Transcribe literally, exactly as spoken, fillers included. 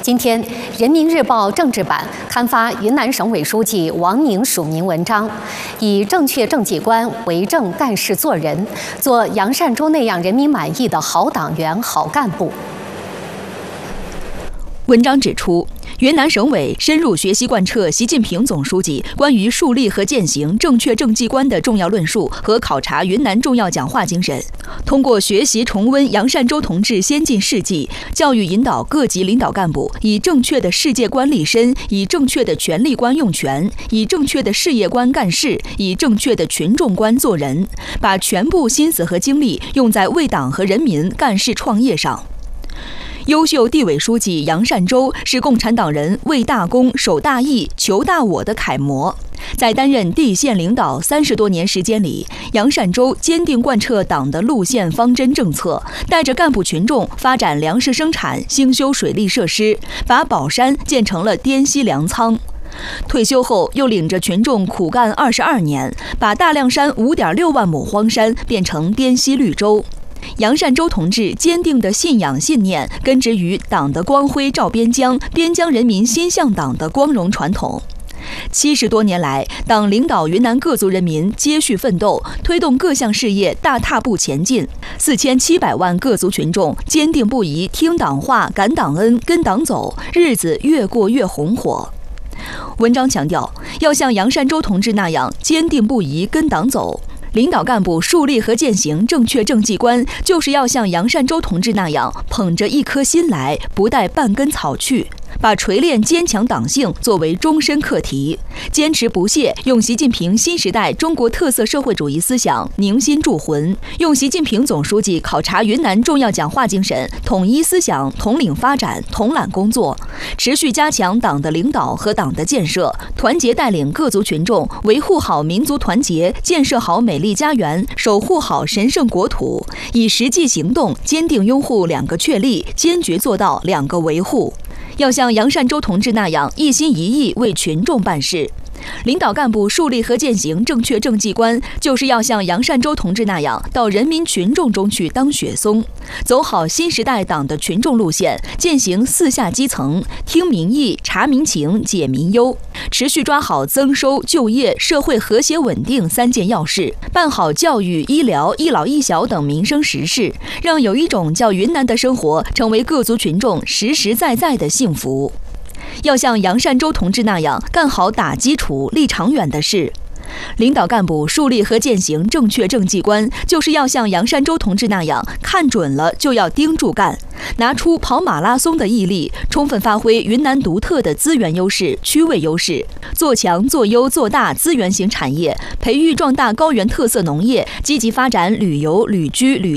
今天，《人民日报》政治版刊发云南省委书记王宁署名文章，以正确政绩观为政干事做人，做杨善洲那样人民满意的好党员、好干部。 文章指出，云南省委深入学习贯彻习近平总书记关于树立和践行正确政绩观的重要论述和考察云南重要讲话精神，通过学习重温杨善洲同志先进事迹，教育引导各级领导干部以正确的世界观立身，以正确的权力观用权，以正确的事业观干事，以正确的群众观做人，把全部心思和精力用在为党和人民干事创业上。优秀地委书记杨善洲是共产党人为大公、守大义、求大我的楷模。在担任地县领导三十多年时间里，杨善洲坚定贯彻党的路线方针政策，带着干部群众发展粮食生产，兴修水利设施，把宝山建成了滇西粮仓。退休后，又领着群众苦干二十二年，把大凉山五点六万亩荒山变成滇西绿洲。杨善洲同志坚定的信仰信念，根植于党的光辉照边疆，边疆人民心向党的光荣传统。七十多年来，党领导云南各族人民接续奋斗，推动各项事业大踏步前进。四千七百万各族群众坚定不移听党话、感党恩、跟党走，日子越过越红火。文章强调，要像杨善洲同志那样坚定不移跟党走。领导干部树立和践行正确政绩观，就是要像杨善洲同志那样捧着一颗心来，不带半根草去，把锤炼坚强党性作为终身课题，坚持不懈用习近平新时代中国特色社会主义思想凝心铸魂，用习近平总书记考察云南重要讲话精神统一思想、统领发展、统揽工作，持续加强党的领导和党的建设，团结带领各族群众维护好民族团结，建设好美丽家园，守护好神圣国土，以实际行动坚定拥护两个确立，坚决做到两个维护。要像杨善洲同志那样一心一意为群众办事。领导干部树立和践行正确政绩观，就是要像杨善洲同志那样到人民群众中去当雪松，走好新时代党的群众路线，践行四下基层，听民意、察民情、解民忧，持续抓好增收、就业、社会和谐稳定三件要事，办好教育、医疗、一老一小等民生实事，让有一种叫云南的生活成为各族群众实实在在的幸福。要像杨善洲同志那样干好打基础、立长远的事。领导干部树立和践行正确政绩观，就是要像杨善洲同志那样看准了就要盯住干，拿出跑马拉松的毅力，充分发挥云南独特的资源优势、区位优势，做强、做优、做大资源型产业，培育壮大高原特色农业，积极发展旅游、旅居、旅